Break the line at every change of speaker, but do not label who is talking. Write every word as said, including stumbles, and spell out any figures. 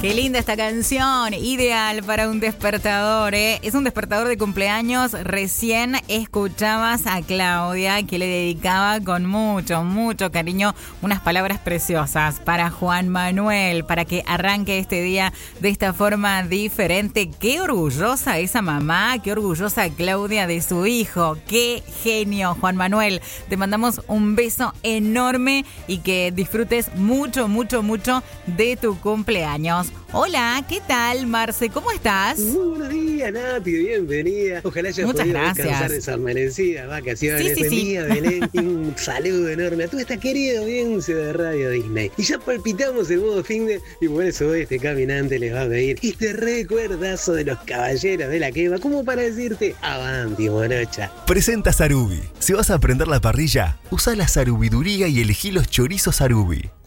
Qué linda esta canción, ideal para un despertador, ¿eh? Es un despertador de cumpleaños. Recién escuchabas a Claudia, que le dedicaba con mucho, mucho cariño unas palabras preciosas para Juan Manuel, para que arranque este día de esta forma diferente. Qué orgullosa esa mamá, qué orgullosa Claudia de su hijo. Qué genio, Juan Manuel. Te mandamos un beso enorme y que disfrutes mucho, mucho, mucho de tu cumpleaños. Hola, ¿qué tal, Marce? ¿Cómo estás?
Muy buenos días, Nati, bienvenida. Ojalá hayas
Muchas
podido
gracias.
descansar de esas merecidas vacaciones.
Sí, sí,
Buen
sí.
día, Belén. Y un saludo enorme a toda esta querida audiencia de Radio Disney. Y ya palpitamos el modo fin de, y por eso hoy este caminante les va a pedir este recuerdazo de los caballeros de la quema, como para decirte, avanti, morocha.
Presenta Sarubi. Si vas a prender la parrilla, usa la sarubiduría y elegí los chorizos Sarubi.